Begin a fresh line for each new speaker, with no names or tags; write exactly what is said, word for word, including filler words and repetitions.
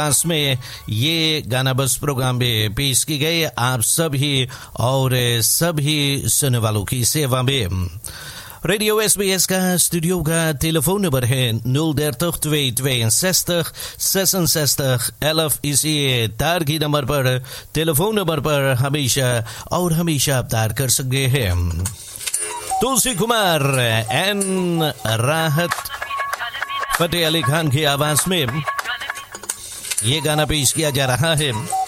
में ये गाना बस प्रोग्राम में पेश की गई आप सभी और सभी सुनने वालों की सेवा में। Radio S B S का स्टूडियो का telefoon nummer है nul dertig twee tweeënzestig zesenzestig elf इसी तार की नंबर पर टेलीफोन नंबर पर हमेशा और हमेशा आप तार कर सकते हैं। तुलसी कुमार एन राहत फतेह अली खान की आवाज में ये गाना पेश किया जा रहा है।